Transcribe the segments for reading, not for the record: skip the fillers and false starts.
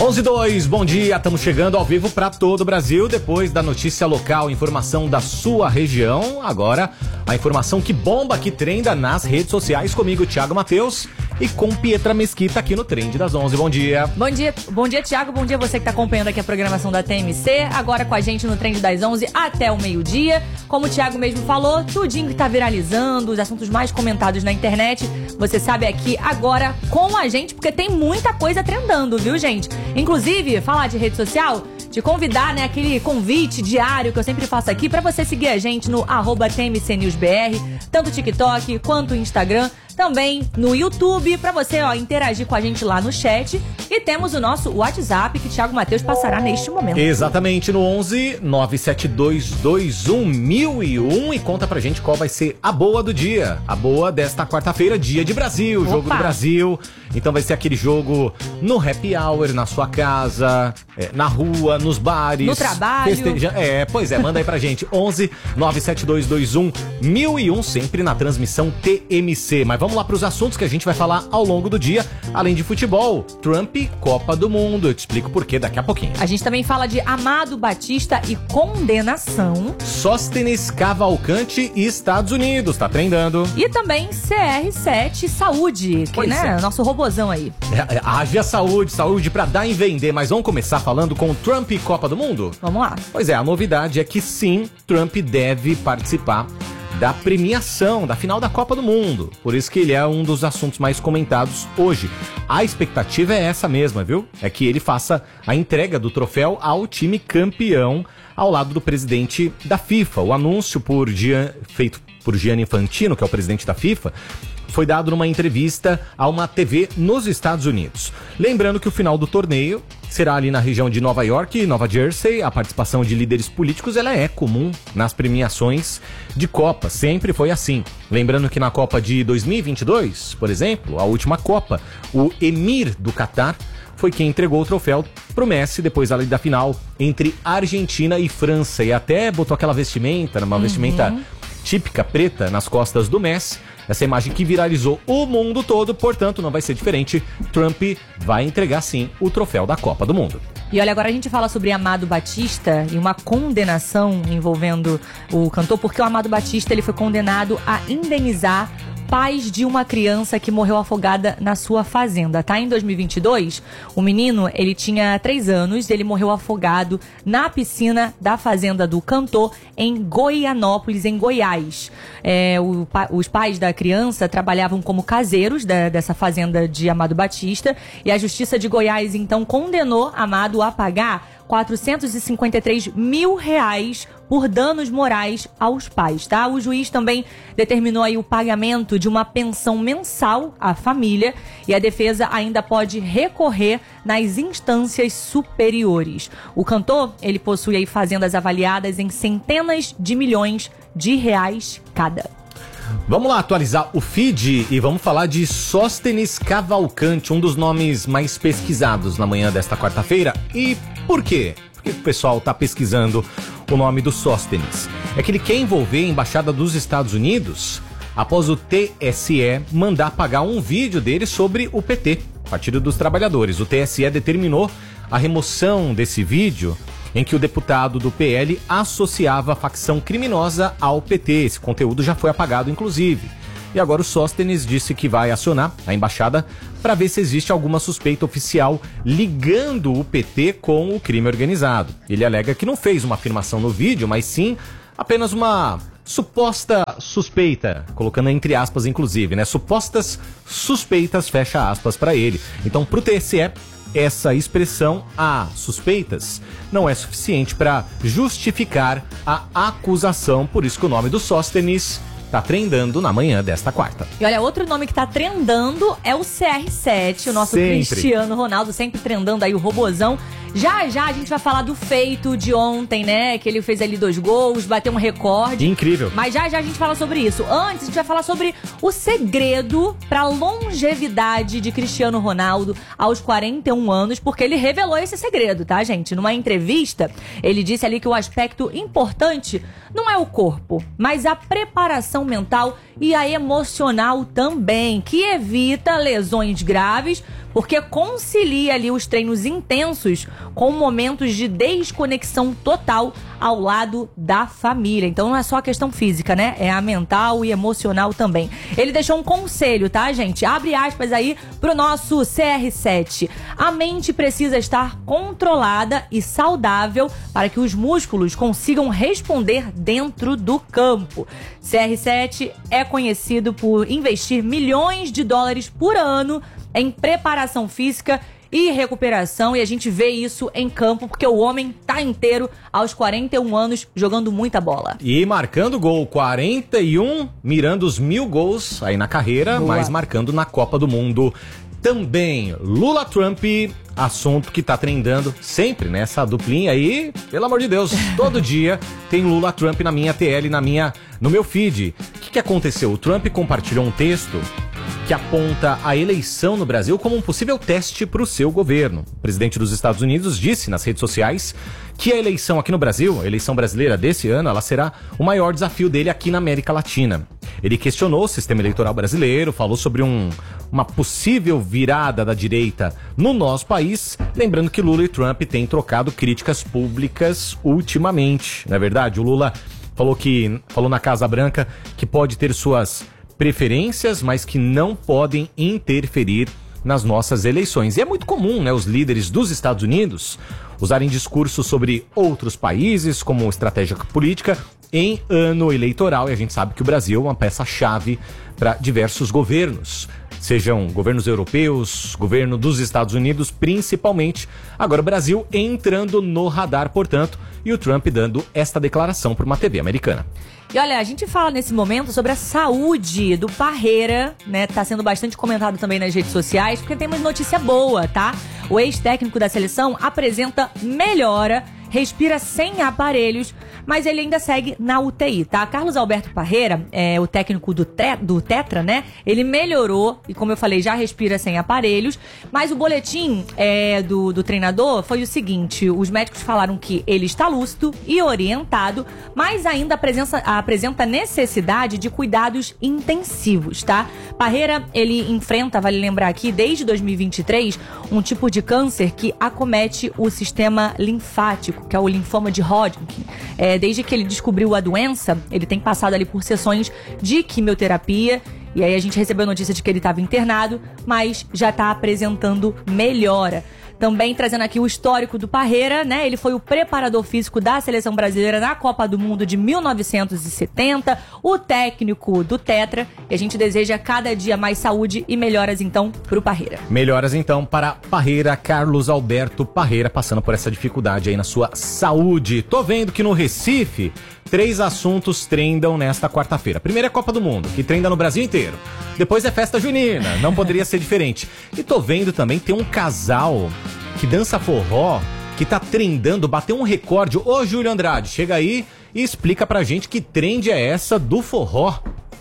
11:02, bom dia, estamos chegando ao vivo para todo o Brasil, depois da notícia local, informação da sua região, agora a informação que bomba, que trenda nas redes sociais, comigo, Thiago Matheus, e com Pietra Mesquita aqui no Trend das 11, bom dia. Bom dia, Thiago, bom dia você que está acompanhando aqui a programação da TMC, agora com a gente no Trend das 11 até o meio-dia, como o Thiago mesmo falou, tudinho que está viralizando, os assuntos mais comentados na internet, você sabe aqui agora com a gente, porque tem muita coisa trendando, viu, gente? Inclusive, falar de rede social, te convidar, né, aquele convite diário que eu sempre faço aqui pra você seguir a gente no @TMCNewsBR, tanto TikTok quanto Instagram, também no YouTube, pra você, interagir com a gente lá no chat. E temos o nosso WhatsApp que Thiago Matheus passará neste momento. Exatamente, no 11 97221 1001 e conta pra gente qual vai ser a boa do dia. A boa desta quarta-feira, dia de Brasil, Opa. jogo do Brasil. Então vai ser aquele jogo no happy hour, na sua casa, na rua, nos bares. No trabalho. Pois é, manda aí pra gente. 11 97221 1001, sempre na transmissão TMC. Mas vamos lá pros assuntos que a gente vai falar ao longo do dia, além de futebol. Trump, Copa do Mundo. Eu te explico por quê daqui a pouquinho. A gente também fala de Amado Batista e condenação. Sóstenes Cavalcante e Estados Unidos, tá trendando. E também CR7 Saúde, que, Pois né, é. nosso robozão aí. Haja saúde pra dar e vender. Mas vamos começar falando com Trump e Copa do Mundo? Vamos lá. Pois é, a novidade é que sim, Trump deve participar da premiação, da final da Copa do Mundo. Por isso que ele é um dos assuntos mais comentados hoje. A expectativa é essa mesma, viu? É que ele faça a entrega do troféu ao time campeão ao lado do presidente da FIFA. O anúncio feito por Gianni Infantino, que é o presidente da FIFA, foi dado numa entrevista a uma TV nos Estados Unidos. Lembrando que o final do torneio será ali na região de Nova York e Nova Jersey. A participação de líderes políticos ela é comum nas premiações de Copa, sempre foi assim. Lembrando que na Copa de 2022, por exemplo, a última Copa, o Emir do Catar foi quem entregou o troféu pro Messi depois ali da final entre Argentina e França. E até botou aquela vestimenta, uma vestimenta típica preta nas costas do Messi. Essa imagem que viralizou o mundo todo, portanto não vai ser diferente. Trump vai entregar sim o troféu da Copa do Mundo. E olha, agora a gente fala sobre Amado Batista e uma condenação envolvendo o cantor, porque o Amado Batista ele foi condenado a indenizar pais de uma criança que morreu afogada na sua fazenda, tá? Em 2022, o menino, ele tinha 3 anos, ele morreu afogado na piscina da fazenda do cantor em Goianópolis, em Goiás. Os pais da criança trabalhavam como caseiros dessa fazenda de Amado Batista e a Justiça de Goiás, então, condenou Amado a pagar R$453 mil por danos morais aos pais, tá? O juiz também determinou aí o pagamento de uma pensão mensal à família e a defesa ainda pode recorrer nas instâncias superiores. O cantor, ele possui aí fazendas avaliadas em centenas de milhões de reais cada. Vamos lá atualizar o feed e vamos falar de Sóstenes Cavalcante, um dos nomes mais pesquisados na manhã desta quarta-feira. E por quê? Por que o pessoal está pesquisando o nome do Sóstenes? É que ele quer envolver a Embaixada dos Estados Unidos após o TSE mandar pagar um vídeo dele sobre o PT, Partido dos Trabalhadores. O TSE determinou a remoção desse vídeo em que o deputado do PL associava a facção criminosa ao PT. Esse conteúdo já foi apagado, inclusive. E agora o Sóstenes disse que vai acionar a embaixada para ver se existe alguma suspeita oficial ligando o PT com o crime organizado. Ele alega que não fez uma afirmação no vídeo, mas sim apenas uma suposta suspeita, colocando entre aspas, inclusive, né? Supostas suspeitas, fecha aspas, para ele. Então, para o TSE, essa expressão, suspeitas, não é suficiente para justificar a acusação. Por isso que o nome do Sóstenes tá trendando na manhã desta quarta. E olha, outro nome que tá trendando é o CR7, o nosso Cristiano Ronaldo, sempre trendando aí o robozão. Já a gente vai falar do feito de ontem, né? Que ele fez ali 2 gols, bateu um recorde. Incrível. Mas já a gente fala sobre isso. Antes, a gente vai falar sobre o segredo pra longevidade de Cristiano Ronaldo aos 41 anos, porque ele revelou esse segredo, tá, gente? Numa entrevista, ele disse ali que o aspecto importante não é o corpo, mas a preparação mental e a emocional também, que evita lesões graves porque concilia ali os treinos intensos com momentos de desconexão total ao lado da família. Então não é só a questão física, né? É a mental e emocional também. Ele deixou um conselho, tá, gente? Abre aspas aí pro nosso CR7. A mente precisa estar controlada e saudável para que os músculos consigam responder dentro do campo. CR7 é conhecido por investir milhões de dólares por ano em preparação física e recuperação, e a gente vê isso em campo, porque o homem tá inteiro aos 41 anos jogando muita bola. E marcando gol, 41, mirando os 1000 gols aí na carreira, Boa. mas marcando na Copa do Mundo também. Lula Trump, assunto que tá trendando sempre nessa duplinha aí, pelo amor de Deus, todo dia tem Lula Trump na minha TL, no meu feed. O que aconteceu? O Trump compartilhou um texto que aponta a eleição no Brasil como um possível teste para o seu governo. O presidente dos Estados Unidos disse nas redes sociais que a eleição aqui no Brasil, a eleição brasileira desse ano, ela será o maior desafio dele aqui na América Latina. Ele questionou o sistema eleitoral brasileiro, falou sobre uma possível virada da direita no nosso país, lembrando que Lula e Trump têm trocado críticas públicas ultimamente. Não é verdade? O Lula falou na Casa Branca que pode ter suas preferências, mas que não podem interferir nas nossas eleições. E é muito comum, né, os líderes dos Estados Unidos usarem discursos sobre outros países como estratégia política em ano eleitoral. E a gente sabe que o Brasil é uma peça-chave para diversos governos, sejam governos europeus, governo dos Estados Unidos, principalmente. Agora o Brasil entrando no radar, portanto, e o Trump dando esta declaração para uma TV americana. E olha, a gente fala nesse momento sobre a saúde do Parreira, né? Tá sendo bastante comentado também nas redes sociais, porque tem uma notícia boa, tá? O ex-técnico da seleção apresenta melhora, respira sem aparelhos, mas ele ainda segue na UTI, tá? Carlos Alberto Parreira, o técnico do Tetra, né? Ele melhorou e, como eu falei, já respira sem aparelhos, mas o boletim do treinador foi o seguinte: os médicos falaram que ele está lúcido e orientado, mas ainda apresenta necessidade de cuidados intensivos, tá? Parreira, ele enfrenta, vale lembrar aqui, desde 2023, um tipo de câncer que acomete o sistema linfático, que é o linfoma de Hodgkin. Desde que ele descobriu a doença, ele tem passado ali por sessões de quimioterapia. E aí a gente recebeu a notícia de que ele estava internado, mas já está apresentando melhora. Também trazendo aqui o histórico do Parreira, né? Ele foi o preparador físico da seleção brasileira na Copa do Mundo de 1970, o técnico do Tetra. E a gente deseja cada dia mais saúde e melhoras, então, para o Parreira. Melhoras, então, para Parreira, Carlos Alberto Parreira, passando por essa dificuldade aí na sua saúde. Tô vendo que no Recife, 3 assuntos trendam nesta quarta-feira. Primeiro é a Copa do Mundo, que trenda no Brasil inteiro. Depois é festa junina, não poderia ser diferente. E tô vendo também, tem um casal que dança forró, que tá trendando, bateu um recorde. Ô, Júlio Andrade, chega aí e explica pra gente que trend é essa do forró.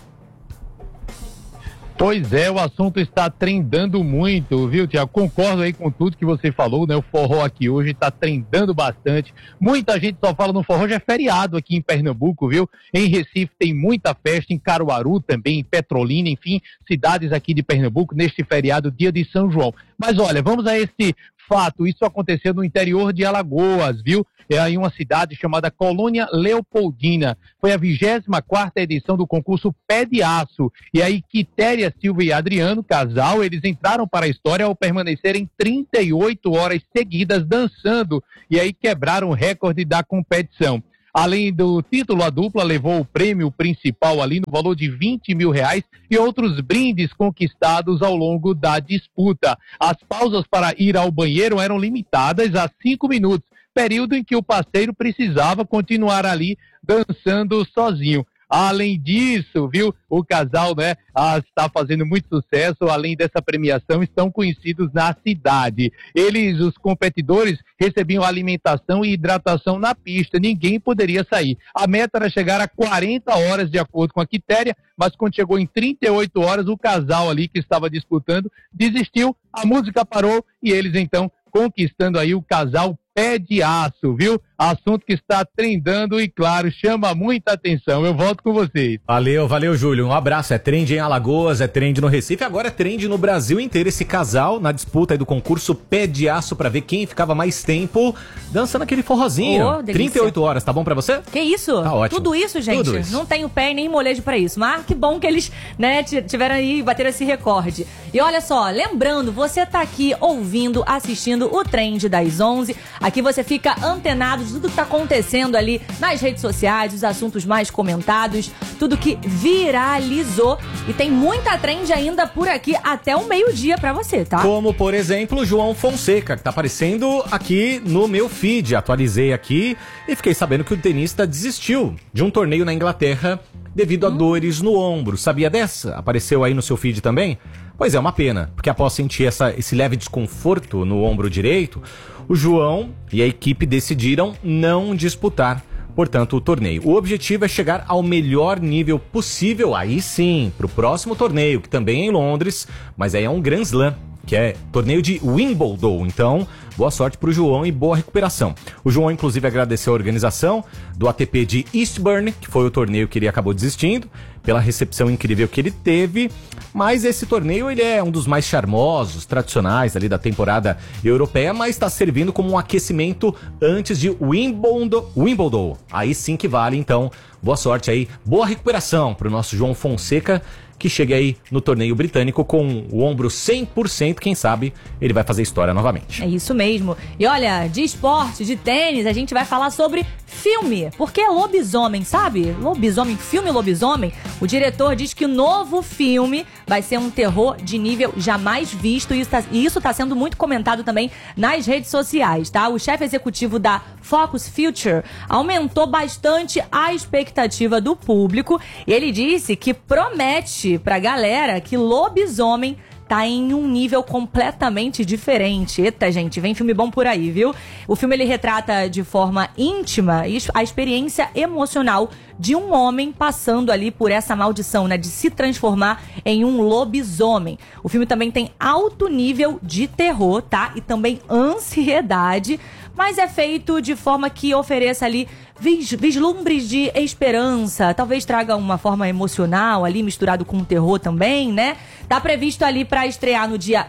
Pois é, o assunto está trendando muito, viu, Tiago? Concordo aí com tudo que você falou, né? O forró aqui hoje está trendando bastante. Muita gente só fala no forró, já é feriado aqui em Pernambuco, viu? Em Recife tem muita festa, em Caruaru também, em Petrolina, enfim, cidades aqui de Pernambuco, neste feriado, dia de São João. Mas olha, vamos a esse fato. Isso aconteceu no interior de Alagoas, viu? Em uma cidade chamada Colônia Leopoldina. Foi a 24ª edição do concurso Pé de Aço. E aí, Quitéria Silva e Adriano, casal, eles entraram para a história ao permanecerem 38 horas seguidas dançando. E aí quebraram o recorde da competição. Além do título, a dupla levou o prêmio principal ali no valor de R$20 mil e outros brindes conquistados ao longo da disputa. As pausas para ir ao banheiro eram limitadas a 5 minutos, período em que o parceiro precisava continuar ali dançando sozinho. Além disso, viu, o casal, né, está fazendo muito sucesso. Além dessa premiação, estão conhecidos na cidade. Eles, os competidores, recebiam alimentação e hidratação na pista. Ninguém poderia sair. A meta era chegar a 40 horas, de acordo com a Quitéria, mas quando chegou em 38 horas, o casal ali que estava disputando desistiu, a música parou e eles, então, conquistando aí o casal Pé de Aço, viu? assunto que está trendando e, claro, chama muita atenção. Eu volto com vocês. Valeu, Júlio. Um abraço. É trend em Alagoas, é trend no Recife, agora é trend no Brasil inteiro. Esse casal na disputa aí do concurso Pé de Aço pra ver quem ficava mais tempo dançando aquele forrozinho. 38 horas, tá bom pra você? Que isso? Tá ótimo. Tudo isso, gente? Tudo isso. Não tenho pé e nem molejo pra isso. Mas que bom que eles, né, tiveram aí, bateram esse recorde. E olha só, lembrando, você tá aqui ouvindo, assistindo o Trend das 11. Aqui você fica antenado de tudo que tá acontecendo ali nas redes sociais, os assuntos mais comentados, tudo que viralizou. E tem muita trend ainda por aqui até o meio-dia pra você, tá? Como, por exemplo, o João Fonseca, que tá aparecendo aqui no meu feed. Atualizei aqui e fiquei sabendo que o tenista desistiu de um torneio na Inglaterra devido a dores no ombro. Sabia dessa? Apareceu aí no seu feed também? Pois é, uma pena, porque após sentir esse leve desconforto no ombro direito, o João e a equipe decidiram não disputar, portanto, o torneio. O objetivo é chegar ao melhor nível possível, aí sim, para o próximo torneio, que também é em Londres, mas aí é um Grand Slam, que é torneio de Wimbledon. Então, boa sorte pro João e boa recuperação. O João, inclusive, agradeceu a organização do ATP de Eastbourne, que foi o torneio que ele acabou desistindo, pela recepção incrível que ele teve. Mas esse torneio, ele é um dos mais charmosos, tradicionais ali da temporada europeia, mas está servindo como um aquecimento antes de Wimbledon. Aí sim que vale, então, boa sorte aí, boa recuperação pro nosso João Fonseca, que chegue aí no torneio britânico com o ombro 100%, quem sabe ele vai fazer história novamente. É isso mesmo. E olha, de esporte, de tênis, a gente vai falar sobre filme, porque é lobisomem, sabe? Filme Lobisomem. O diretor diz que o novo filme vai ser um terror de nível jamais visto e isso tá sendo muito comentado também nas redes sociais, tá? O chefe executivo da Focus Features aumentou bastante a expectativa do público e ele disse que promete pra galera que Lobisomem tá em um nível completamente diferente. Eita, gente, vem filme bom por aí, viu? O filme, ele retrata de forma íntima a experiência emocional de um homem passando ali por essa maldição, né? De se transformar em um lobisomem. O filme também tem alto nível de terror, tá? E também ansiedade, mas é feito de forma que ofereça ali vislumbres de esperança, talvez traga uma forma emocional ali, misturado com terror também, né? Tá previsto ali pra estrear no dia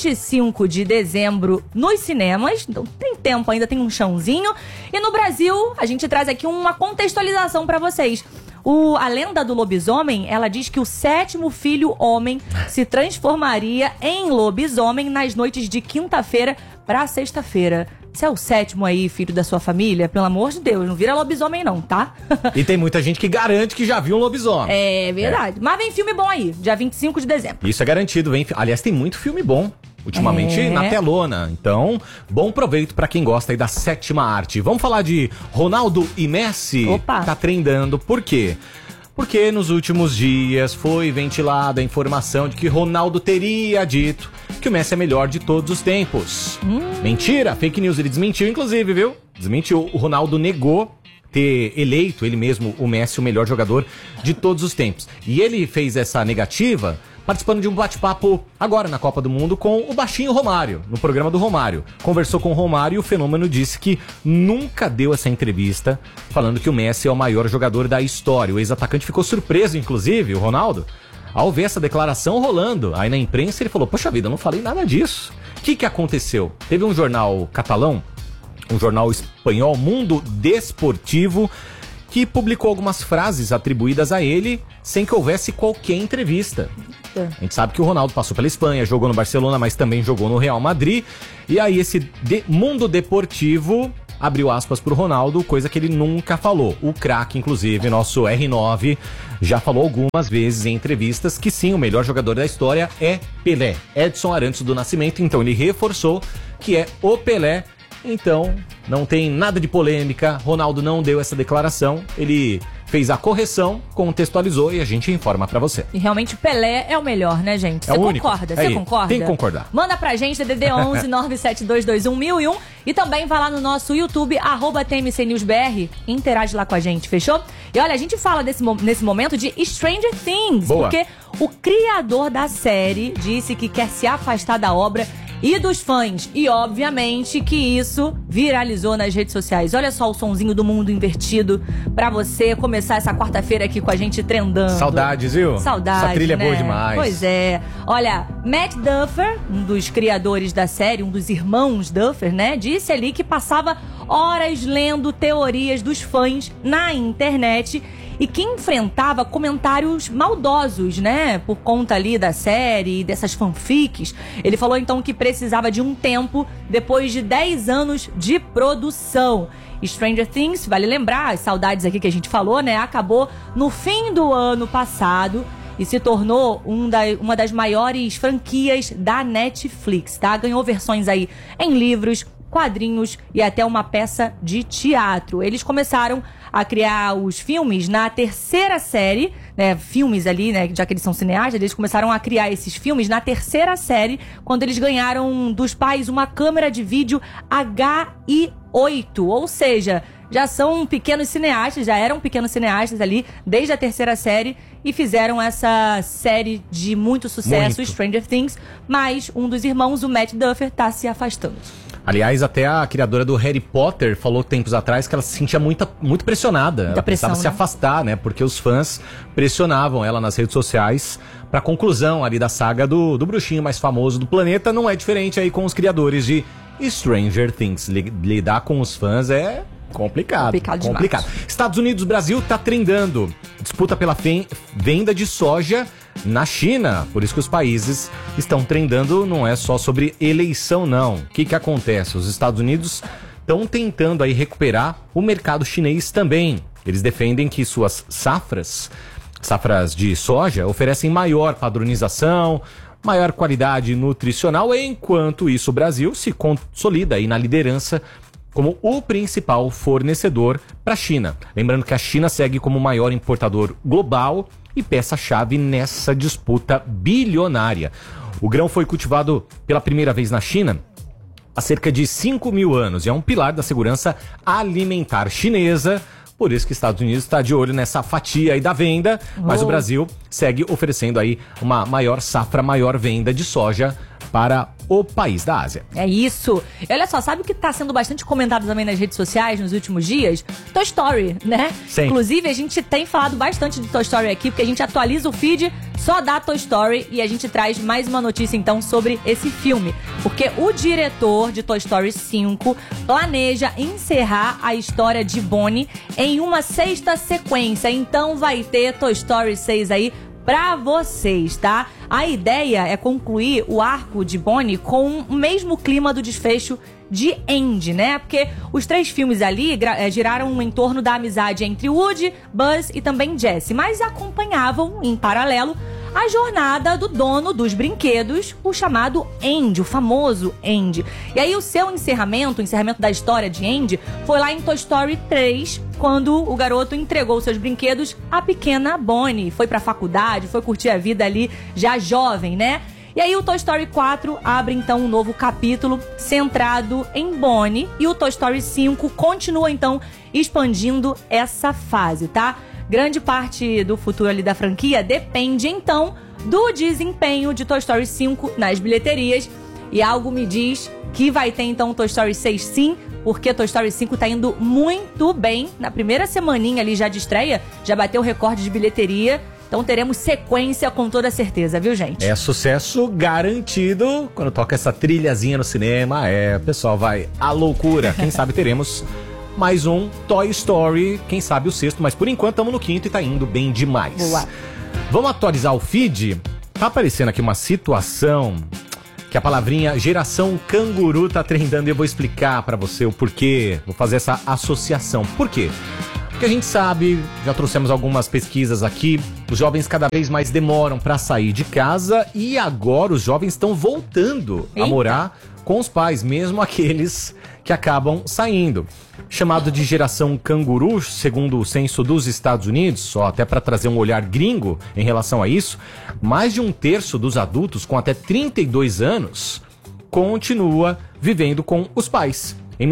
25 de dezembro nos cinemas, então tem tempo ainda, tem um chãozinho. E no Brasil, a gente traz aqui uma contextualização pra vocês. A lenda do lobisomem, ela diz que o 7º filho homem se transformaria em lobisomem nas noites de quinta-feira pra sexta-feira. Você é o 7º aí, filho da sua família? Pelo amor de Deus, não vira lobisomem não, tá? E tem muita gente que garante que já viu um lobisomem. É verdade. Mas vem filme bom aí, dia 25 de dezembro. Isso é garantido, vem. Aliás, tem muito filme bom ultimamente na telona. Então, bom proveito pra quem gosta aí da sétima arte. Vamos falar de Ronaldo e Messi? Opa! Tá trendando. Por quê? Porque nos últimos dias foi ventilada a informação de que Ronaldo teria dito que o Messi é melhor de todos os tempos. Mentira, fake news, ele desmentiu inclusive, viu? Desmentiu, o Ronaldo negou ter eleito ele mesmo o Messi o melhor jogador de todos os tempos. E ele fez essa negativa participando de um bate-papo agora na Copa do Mundo com o baixinho Romário, no programa do Romário. Conversou com o Romário e o fenômeno disse que nunca deu essa entrevista falando que o Messi é o maior jogador da história. O ex-atacante ficou surpreso, inclusive, o Ronaldo, ao ver essa declaração rolando. Aí na imprensa ele falou, poxa vida, eu não falei nada disso. O que aconteceu? Teve um jornal catalão, um jornal espanhol, Mundo Desportivo, que publicou algumas frases atribuídas a ele sem que houvesse qualquer entrevista. A gente sabe que o Ronaldo passou pela Espanha, jogou no Barcelona, mas também jogou no Real Madrid. E aí esse Mundo Deportivo abriu aspas pro Ronaldo, coisa que ele nunca falou. O craque, inclusive, nosso R9, já falou algumas vezes em entrevistas que sim, o melhor jogador da história é Pelé. Edson Arantes do Nascimento, então ele reforçou que é o Pelé. Então, não tem nada de polêmica, Ronaldo não deu essa declaração, ele fez a correção, contextualizou e a gente informa pra você. E realmente o Pelé é o melhor, né, gente? Você concorda? Você concorda? Tem que concordar. Manda pra gente, DDD 11 972211001 e também vai lá no nosso YouTube, @TMCNewsBR, interage lá com a gente, fechou? E olha, a gente fala nesse momento de Stranger Things, Boa. porque o criador da série disse que quer se afastar da obra e dos fãs. E obviamente que isso viralizou nas redes sociais. Olha só o sonzinho do mundo invertido pra você começar essa quarta-feira aqui com a gente trendando. Saudades, viu? Saudades, essa trilha né? é boa demais. Pois é. Olha, Matt Duffer, um dos criadores da série, um dos irmãos Duffer, né? Disse ali que passava horas lendo teorias dos fãs na internet e que enfrentava comentários maldosos, né? Por conta ali da série e dessas fanfics. Ele falou então que precisava de um tempo depois de 10 anos de produção. Stranger Things, vale lembrar, as saudades aqui que a gente falou, né? Acabou no fim do ano passado e se tornou uma das maiores franquias da Netflix, tá? Ganhou versões aí em livros, quadrinhos e até uma peça de teatro. Eles começaram a criar os filmes na terceira série, né? Filmes ali, né? Já que eles são cineastas, eles começaram a criar esses filmes na terceira série, quando eles ganharam dos pais uma câmera de vídeo HI8, ou seja, já são pequenos cineastas, já eram pequenos cineastas ali desde a terceira série e fizeram essa série de muito sucesso, Stranger Things, mas um dos irmãos, o Matt Duffer, tá se afastando. Aliás, até a criadora do Harry Potter falou tempos atrás que ela se sentia muito pressionada. Ela precisava se afastar, né? Porque os fãs pressionavam ela nas redes sociais pra conclusão ali da saga do bruxinho mais famoso do planeta. Não é diferente aí com os criadores de Stranger Things. Lidar com os fãs é complicado. Complicado. Estados Unidos, Brasil tá trendando. Disputa pela venda de soja na China. Por isso que os países estão trendando, não é só sobre eleição, não. O que acontece? Os Estados Unidos estão tentando aí recuperar o mercado chinês também. Eles defendem que suas safras de soja, oferecem maior padronização, maior qualidade nutricional, enquanto isso o Brasil se consolida aí na liderança como o principal fornecedor para a China. Lembrando que a China segue como o maior importador global e peça-chave nessa disputa bilionária. O grão foi cultivado pela primeira vez na China há cerca de 5.000 anos e é um pilar da segurança alimentar chinesa. Por isso que os Estados Unidos está de olho nessa fatia aí da venda, mas o Brasil segue oferecendo aí uma maior safra, maior venda de soja para o país da Ásia. É isso. E olha só, sabe o que está sendo bastante comentado também nas redes sociais nos últimos dias? Toy Story, né? Sim. Inclusive, a gente tem falado bastante de Toy Story aqui, porque a gente atualiza o feed só da Toy Story e a gente traz mais uma notícia, então, sobre esse filme. Porque o diretor de Toy Story 5 planeja encerrar a história de Bonnie em uma sexta sequência. Então, vai ter Toy Story 6 aí pra vocês, tá? A ideia é concluir o arco de Bonnie com o mesmo clima do desfecho de Andy, né? Porque os 3 filmes ali giraram em torno da amizade entre Woody, Buzz e também Jessie, mas acompanhavam, em paralelo, a jornada do dono dos brinquedos, o chamado Andy, o famoso Andy. E aí o seu encerramento, o encerramento da história de Andy, foi lá em Toy Story 3, quando o garoto entregou seus brinquedos à pequena Bonnie. Foi pra faculdade, foi curtir a vida ali já jovem, né? E aí o Toy Story 4 abre então um novo capítulo centrado em Bonnie e o Toy Story 5 continua então expandindo essa fase, tá? Grande parte do futuro ali da franquia depende, então, do desempenho de Toy Story 5 nas bilheterias. E algo me diz que vai ter, então, Toy Story 6 sim, porque Toy Story 5 tá indo muito bem. Na primeira semaninha ali já de estreia, já bateu o recorde de bilheteria. Então teremos sequência com toda certeza, viu, gente? É sucesso garantido quando toca essa trilhazinha no cinema. O pessoal vai à loucura. Quem sabe teremos mais um Toy Story, quem sabe o 6º, mas por enquanto estamos no 5º e tá indo bem demais. Boa. Vamos atualizar o feed? Tá aparecendo aqui uma situação que a palavrinha geração canguru tá trendando e eu vou explicar pra você o porquê. Vou fazer essa associação. Por quê? Porque a gente sabe, já trouxemos algumas pesquisas aqui, os jovens cada vez mais demoram pra sair de casa e agora os jovens estão voltando a morar com os pais, mesmo aqueles que acabam saindo. Chamado de geração canguru, segundo o censo dos Estados Unidos, só até para trazer um olhar gringo em relação a isso, mais de 1/3 dos adultos com até 32 anos continua vivendo com os pais. Em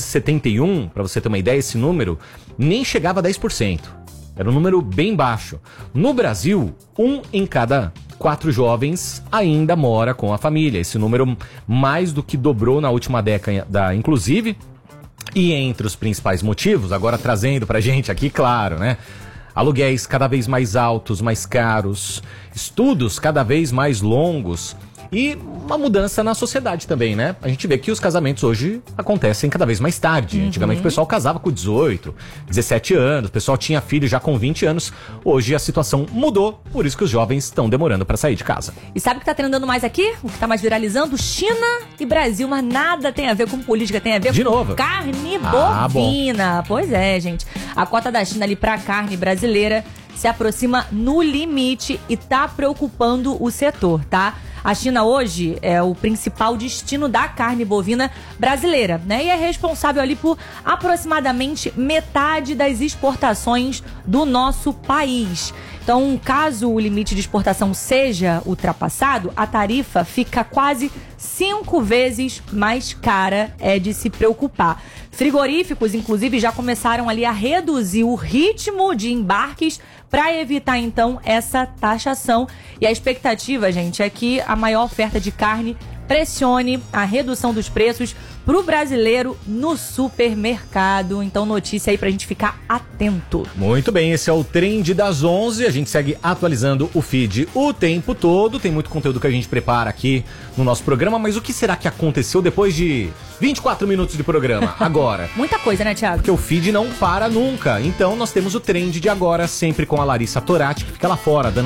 1971, para você ter uma ideia, esse número nem chegava a 10%. Era um número bem baixo. No Brasil, 1 em cada 4 jovens ainda mora com a família. Esse número mais do que dobrou na última década, inclusive. E entre os principais motivos, agora trazendo pra gente aqui, claro, né? Aluguéis cada vez mais altos, mais caros, estudos cada vez mais longos e uma mudança na sociedade também, né? A gente vê que os casamentos hoje acontecem cada vez mais tarde. Antigamente o pessoal casava com 18, 17 anos, o pessoal tinha filho já com 20 anos. Hoje a situação mudou, por isso que os jovens estão demorando pra sair de casa. E sabe o que tá trendando mais aqui? O que tá mais viralizando? China e Brasil, mas nada tem a ver com política, tem a ver De com novo? carne bovina. Pois é, gente. A cota da China ali pra carne brasileira se aproxima no limite e tá preocupando o setor, tá? A China hoje é o principal destino da carne bovina brasileira, né? E é responsável ali por aproximadamente metade das exportações do nosso país. Então, caso o limite de exportação seja ultrapassado, a tarifa fica quase 5 vezes mais cara, é de se preocupar. Frigoríficos, inclusive, já começaram ali a reduzir o ritmo de embarques para evitar, então, essa taxação. E a expectativa, gente, é que a maior oferta de carne pressione a redução dos preços pro brasileiro no supermercado. Então, notícia aí pra gente ficar atento. Muito bem, esse é o Trend das 11. A gente segue atualizando o feed o tempo todo. Tem muito conteúdo que a gente prepara aqui no nosso programa. Mas o que será que aconteceu depois de 24 minutos de programa? Agora. Muita coisa, né, Thiago? Porque o feed não para nunca. Então, nós temos o Trend de agora, sempre com a Larissa Torati, que fica lá fora, dando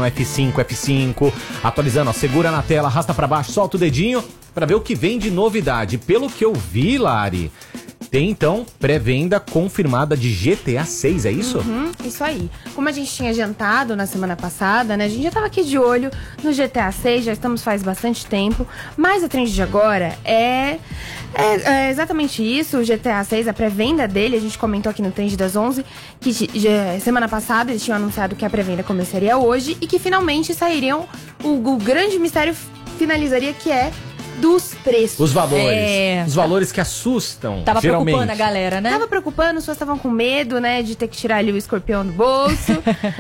F5, atualizando. Ó, segura na tela, arrasta pra baixo, solta o dedinho pra ver o que vem de novidade. Pelo que eu vi, Lari, tem então pré-venda confirmada de GTA 6, é isso? Isso aí. Como a gente tinha adiantado na semana passada, né? A gente já tava aqui de olho no GTA 6, já estamos faz bastante tempo. Mas a trend de agora é exatamente isso. O GTA 6, a pré-venda dele, a gente comentou aqui no Trend das 11, que semana passada eles tinham anunciado que a pré-venda começaria hoje e que finalmente sairiam, o grande mistério finalizaria, que é dos preços. Os valores. Os valores que assustam, Tava geralmente. preocupando a galera, né? Tava preocupando, as pessoas estavam com medo, né, de ter que tirar ali o escorpião do bolso.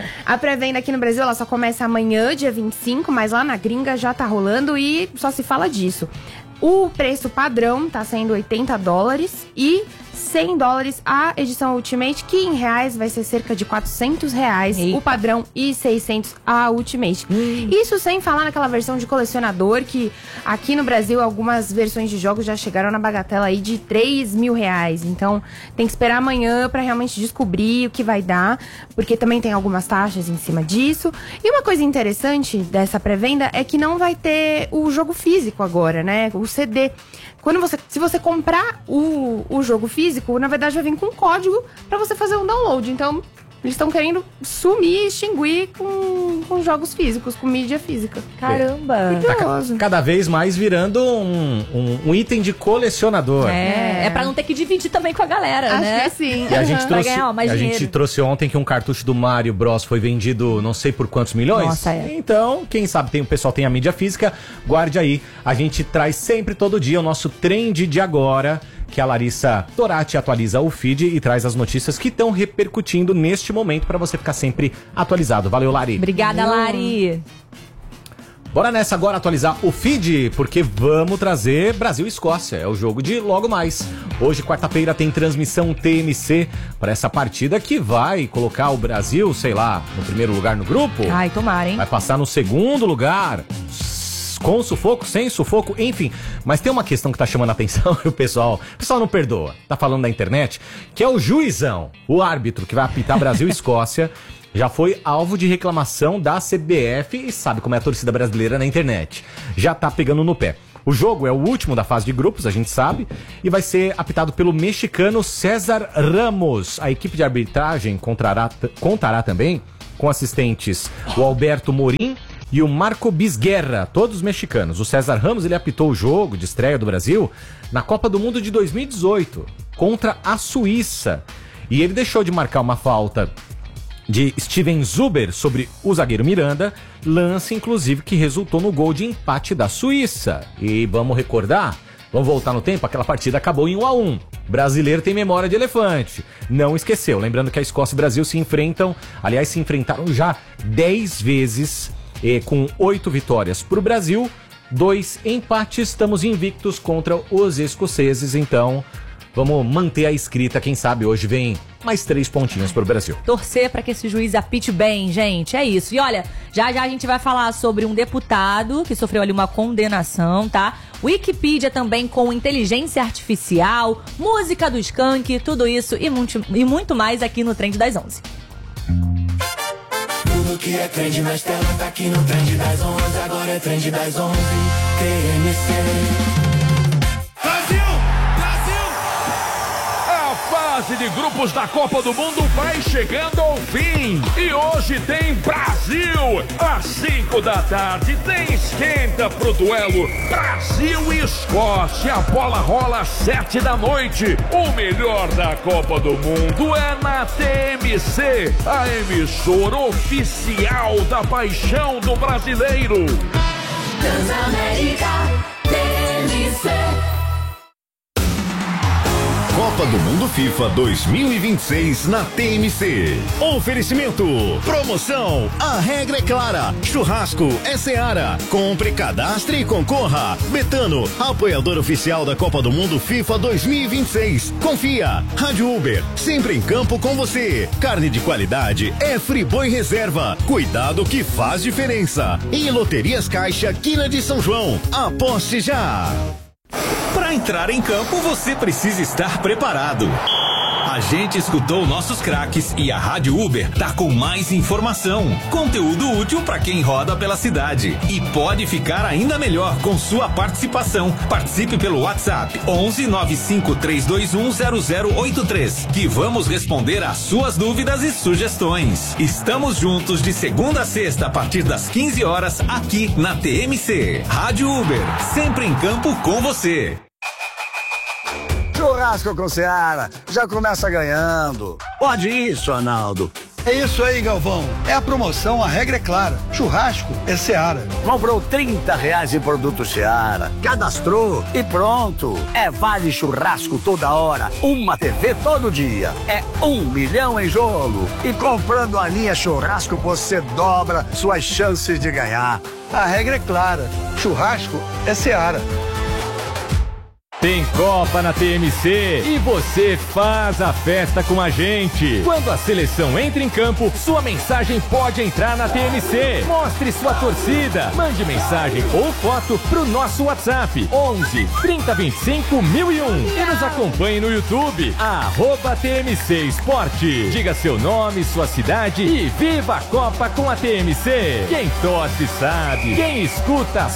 A pré-venda aqui no Brasil, ela só começa amanhã, dia 25, mas lá na gringa já tá rolando e só se fala disso. O preço padrão tá sendo $80 e $100 a edição Ultimate, que em reais vai ser cerca de R$400, Eita. o padrão, e $600 a Ultimate. Isso sem falar naquela versão de colecionador, que aqui no Brasil algumas versões de jogos já chegaram na bagatela aí de R$3.000. Então tem que esperar amanhã pra realmente descobrir o que vai dar, porque também tem algumas taxas em cima disso. E uma coisa interessante dessa pré-venda é que não vai ter o jogo físico agora, né? O CD. Se você comprar o jogo físico, na verdade vai vir com um código pra você fazer um download. Então, eles estão querendo sumir, extinguir com jogos físicos, com mídia física. Caramba! Curioso. Cada vez mais virando um item de colecionador. É pra não ter que dividir também com a galera, Acho né? que sim. E a gente Vai trouxe, ganhar mais a dinheiro. gente trouxe ontem que um cartucho do Mario Bros foi vendido não sei por quantos milhões. Nossa, é. Então, quem sabe o pessoal tem a mídia física, guarde aí. A gente traz sempre, todo dia, o nosso Trend de agora, que a Larissa Torati atualiza o feed e traz as notícias que estão repercutindo neste momento para você ficar sempre atualizado. Valeu, Lari. Obrigada, Lari. Bora nessa agora atualizar o feed, porque vamos trazer Brasil e Escócia. É o jogo de logo mais. Hoje, quarta-feira, tem transmissão TNC para essa partida que vai colocar o Brasil, sei lá, no primeiro lugar no grupo. Ai, tomara, hein? Vai passar no segundo lugar. Com sufoco, sem sufoco, enfim. Mas tem uma questão que tá chamando a atenção e o pessoal não perdoa. Tá falando da internet, que é o juizão, o árbitro que vai apitar Brasil e Escócia. Já foi alvo de reclamação da CBF e sabe como é a torcida brasileira na internet. Já tá pegando no pé. O jogo é o último da fase de grupos, a gente sabe, e vai ser apitado pelo mexicano César Ramos. A equipe de arbitragem contará também com assistentes o Alberto Morim e o Marco Bisguerra, todos mexicanos. O César Ramos, ele apitou o jogo de estreia do Brasil na Copa do Mundo de 2018, contra a Suíça. E ele deixou de marcar uma falta de Steven Zuber sobre o zagueiro Miranda, lance inclusive que resultou no gol de empate da Suíça. E vamos recordar, vamos voltar no tempo, aquela partida acabou em 1-1. Brasileiro tem memória de elefante, não esqueceu. Lembrando que a Escócia e o Brasil se enfrentaram já 10 vezes com 8 vitórias para o Brasil, 2 empates, estamos invictos contra os escoceses, então vamos manter a escrita, quem sabe hoje vem mais 3 pontinhos pro Brasil. Torcer para que esse juiz apite bem, gente, é isso. E olha, já já a gente vai falar sobre um deputado que sofreu ali uma condenação, tá? Wikipedia também com inteligência artificial, música do Skank, tudo isso e muito mais aqui no Trend das 11. Tudo que é trend nas telas tá aqui no Trend das 11. Agora é Trend das 11, TMC. Fase de grupos da Copa do Mundo vai chegando ao fim e hoje tem Brasil às 5 da tarde, tem esquenta pro duelo Brasil e Escócia, a bola rola às 7 da noite, o melhor da Copa do Mundo é na TMC, a emissora oficial da paixão do brasileiro. Transamérica, TMC. Copa do Mundo FIFA 2026 na TMC. Oferecimento. Promoção. A regra é clara. Churrasco é Seara. Compre, cadastre e concorra. Betano, apoiador oficial da Copa do Mundo FIFA 2026. Confia. Rádio Uber, sempre em campo com você. Carne de qualidade é Friboi Reserva. Cuidado que faz diferença. E Loterias Caixa, Quina de São João. Aposte já. Para entrar em campo, você precisa estar preparado. A gente escutou nossos craques e a Rádio Uber tá com mais informação, conteúdo útil para quem roda pela cidade e pode ficar ainda melhor com sua participação. Participe pelo WhatsApp 11 95 321 0083 que vamos responder às suas dúvidas e sugestões. Estamos juntos de segunda a sexta a partir das 15 horas aqui na TMC. Rádio Uber, sempre em campo com você. Churrasco com Seara, já começa ganhando. Pode isso, Arnaldo. É isso aí, Galvão. É a promoção, a regra é clara. Churrasco é Seara. Comprou R$30 em produto Seara, cadastrou e pronto. É vale churrasco toda hora, uma TV todo dia. É 1 milhão em jogo. E comprando a linha churrasco, você dobra suas chances de ganhar. A regra é clara. Churrasco é Seara. Tem Copa na TMC e você faz a festa com a gente. Quando a seleção entra em campo, sua mensagem pode entrar na TMC. Mostre sua torcida. Mande mensagem ou foto pro nosso WhatsApp 11 30 25 1001 e nos acompanhe no YouTube @TMC Esporte. Diga seu nome, sua cidade e viva a Copa com a TMC. Quem torce sabe, quem escuta